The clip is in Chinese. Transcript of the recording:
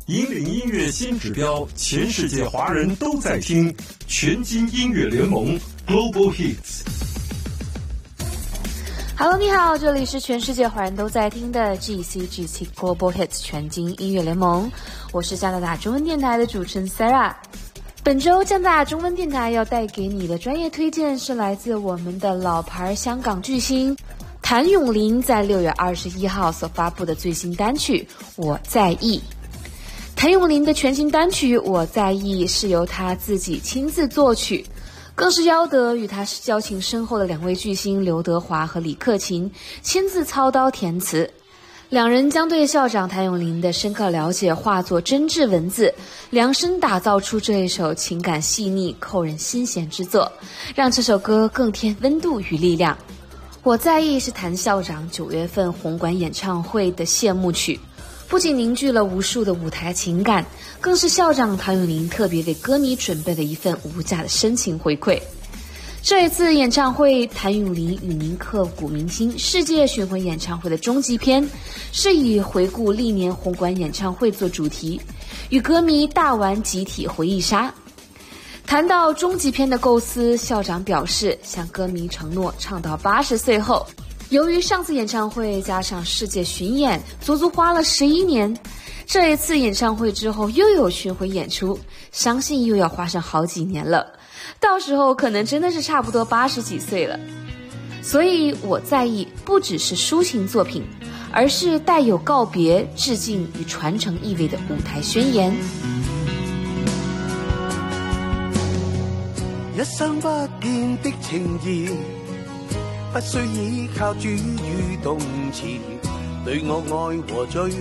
引领音乐新指标，全世界华人都在听，全金音乐联盟 Global Hits。Hello， 你好，这里是全世界华人都在听的 GCGC Global Hits 全金音乐联盟，我是加拿大中文电台的主持人 Sarah。本周加拿大中文电台要带给你的专业推荐是来自我们的老牌香港巨星谭咏麟在6月21号所发布的最新单曲《我在意》。谭咏麟的全新单曲《我在意》是由他自己亲自作曲，更是邀得与他交情深厚的两位巨星刘德华和李克勤亲自操刀填词。两人将对校长谭咏麟的深刻了解化作真挚文字，量身打造出这一首情感细腻扣人心弦之作，让这首歌更添温度与力量。我在意是谭校长9月份红馆演唱会的谢幕曲，不仅凝聚了无数的舞台情感，更是校长谭咏麟特别为歌迷准备的一份无价的深情回馈。这一次演唱会，谭咏麟与您刻骨铭心世界巡回演唱会的终极篇，是以回顾历年红馆演唱会做主题，与歌迷大玩集体回忆杀。谈到终极篇的构思，校长表示向歌迷承诺唱到80岁后。由于上次演唱会加上世界巡演，足足花了11年，这一次演唱会之后又有巡回演出，相信又要花上好几年了，到时候可能真的是差不多80几岁了。所以我在意不只是抒情作品，而是带有告别、致敬与传承意味的舞台宣言。 一生不變的情義，不需依靠主語動詞，對我愛和最